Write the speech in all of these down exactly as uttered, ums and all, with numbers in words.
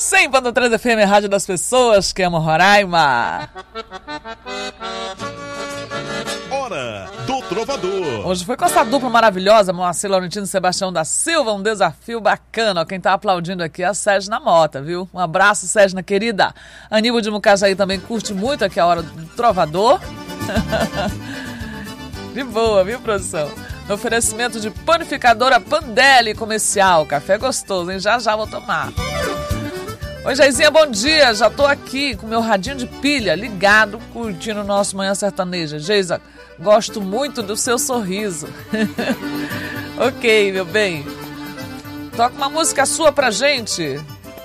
cem ponto três F M, Rádio das Pessoas que amam Roraima. Hora do Trovador. Hoje foi com essa dupla maravilhosa, Moacir Laurentino e Sebastião da Silva, um desafio bacana. Ó, quem tá aplaudindo aqui é a Sérgio na Mota, viu? Um abraço, Sérgio, querida. Aníbal de Mucajaí também curte muito aqui a Hora do Trovador. De boa, viu, produção? No oferecimento de panificadora Pandelli Comercial. Café gostoso, hein? Já já vou tomar. Oi, Jaizinha, bom dia. Já tô aqui com meu radinho de pilha ligado, curtindo o nosso Manhã Sertaneja. Geisa, gosto muito do seu sorriso. Ok, meu bem. Toca uma música sua pra gente.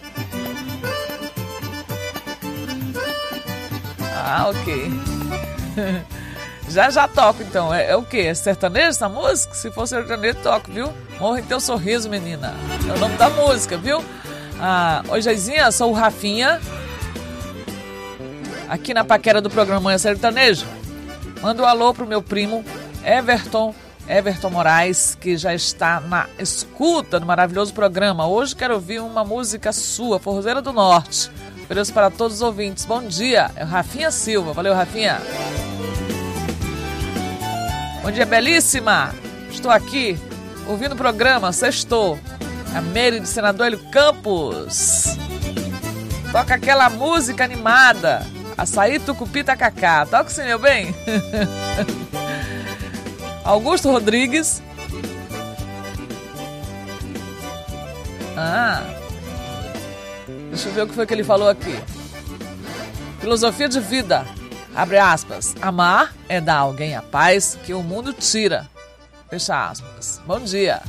Ah, ok. Já já toco, então. É, é o quê? É sertanejo essa música? Se for sertanejo, toco, viu? Morra em teu sorriso, menina. É o nome da música, viu? Ah, oi, Jaizinha, sou o Rafinha. Aqui na paquera do programa Manhã Sertanejo. Manda um alô pro meu primo Everton, Everton Moraes, que já está na escuta do maravilhoso programa. Hoje quero ouvir uma música sua, Forrozeira do Norte. Ofereço para todos os ouvintes. Bom dia, é o Rafinha Silva. Valeu, Rafinha. Bom dia, belíssima. Estou aqui ouvindo o programa, sextou. A Mary de Senador Hélio Campos. Toca aquela música animada. Açaí, tucupi, tacacá. Toca sim, meu bem. Augusto Rodrigues. Ah. Deixa eu ver o que foi que ele falou aqui. Filosofia de vida. Abre aspas. Amar é dar a alguém a paz que o mundo tira. Fecha aspas. Bom dia.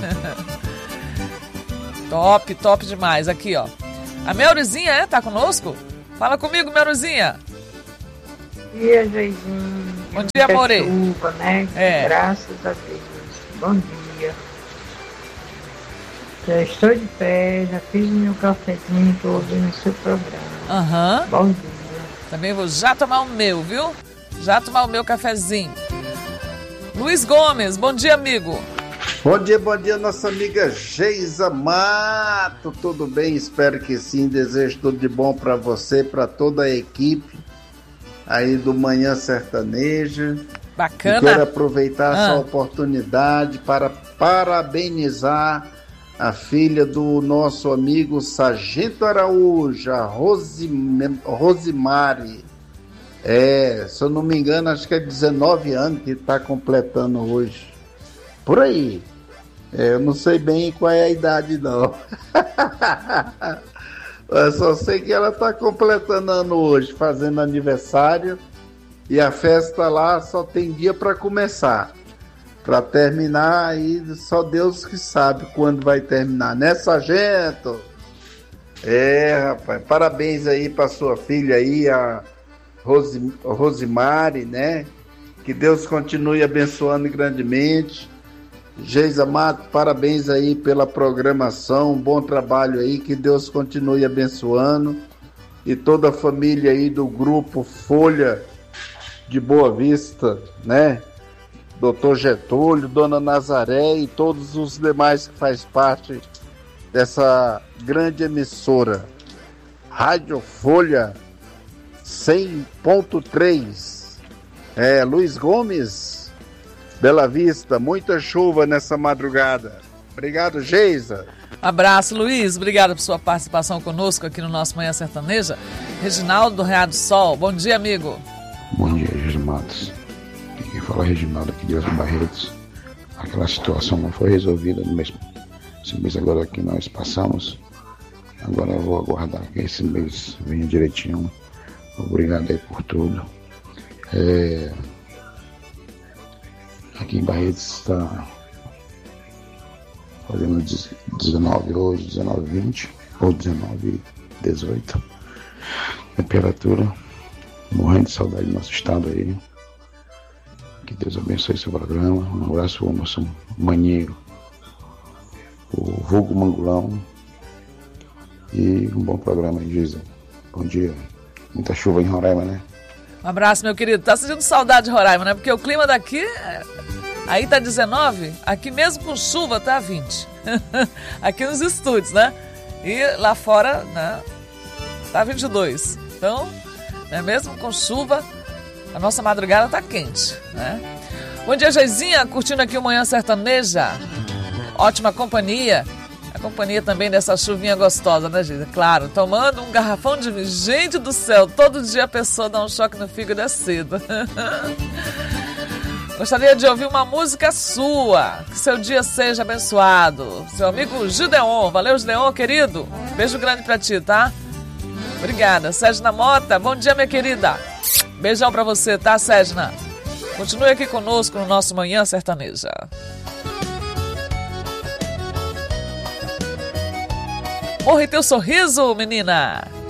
Top, top demais. Aqui, ó. A Melrizinha, é? Tá conosco? Fala comigo, Melrizinha. Bom dia, Jaizinho. Bom dia, amore. Chuva, né? É. Graças a Deus. Bom dia. Já estou de pé, já fiz o meu cafezinho, tô ouvindo o seu programa. Aham. Uhum. Bom dia. Também vou já tomar o meu, viu? Já tomar o meu cafezinho. Luiz Gomes, bom dia, amigo. Bom dia, bom dia, nossa amiga Geisa Mato. Tudo bem? Espero que sim. Desejo tudo de bom para você, para toda a equipe aí do Manhã Sertaneja. Bacana. E quero aproveitar ah. essa oportunidade para parabenizar a filha do nosso amigo Sargento Araújo, a Rosime... Rosimari. É, se eu não me engano, acho que é dezenove anos que está completando hoje. Por aí. É, eu não sei bem qual é a idade, não. Eu só sei que ela está completando ano hoje, fazendo aniversário. E a festa lá só tem dia para começar. Para terminar, aí só Deus que sabe quando vai terminar, né, Sargento? É, rapaz, parabéns aí para sua filha aí, a Rosi, Rosimari, né? Que Deus continue abençoando grandemente. Geisa Mato, parabéns aí pela programação, bom trabalho aí, que Deus continue abençoando. E toda a família aí do grupo Folha de Boa Vista, né? doutor Getúlio, Dona Nazaré e todos os demais que faz parte dessa grande emissora. Rádio Folha cem ponto três. É, Luiz Gomes, Bela Vista, muita chuva nessa madrugada. Obrigado, Geisa. Abraço, Luiz. Obrigado por sua participação conosco aqui no nosso Manhã Sertaneja. Reginaldo do Real do Sol. Bom dia, amigo. Bom dia, Geisa Matos. Quem fala é Reginaldo aqui de Osmar Barretos. Aquela situação não foi resolvida no mês, esse mês agora que nós passamos. Agora eu vou aguardar que esse mês venha direitinho. Obrigado aí por tudo. É... Aqui em Barretos está fazendo dezenove hoje, dezenove vinte ou dezenove dezoito. Temperatura. Morrendo de saudade do nosso estado aí. Que Deus abençoe seu programa. Um abraço ao nosso maninho, o vulgo Mangulão. E um bom programa aí, Geisa. Bom dia. Muita chuva em Roraima, né? Um abraço, meu querido. Tá sentindo saudade de Roraima, né? Porque o clima daqui, aí tá dezenove, aqui mesmo com chuva tá vinte. Aqui nos estúdios, né? E lá fora, né, tá vinte e dois. Então, né, mesmo com chuva, a nossa madrugada tá quente, né? Bom dia, Geizinha, curtindo aqui o Manhã Sertaneja. Ótima companhia. A companhia também dessa chuvinha gostosa, né, Geisa? Claro, tomando um garrafão de vinho. Gente do céu, todo dia a pessoa dá um choque no fígado, é cedo. Gostaria de ouvir uma música sua. Que seu dia seja abençoado. Seu amigo Gideon. Valeu, Gideon, querido. Beijo grande pra ti, tá? Obrigada. Sérgina Mota, bom dia, minha querida. Beijão pra você, tá, Sérgina? Continue aqui conosco no nosso Manhã Sertaneja. Morre teu sorriso, menina.